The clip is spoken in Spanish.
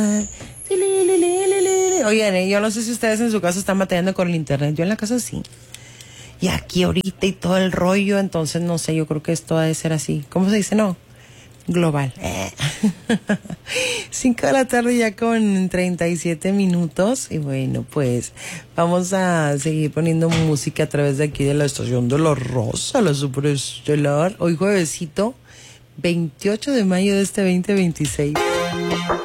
Oigan, yo no sé si ustedes en su casa están batallando con el internet. Yo en la casa sí. Y aquí ahorita y todo el rollo, entonces no sé, yo creo que esto ha de ser así. ¿Cómo se dice? No. Global. 5 de la tarde ya con 37 minutos. Y bueno, pues vamos a seguir poniendo música a través de aquí de la estación de La Rosa, la superestelar. Hoy juevesito, 28 de mayo de este 2026.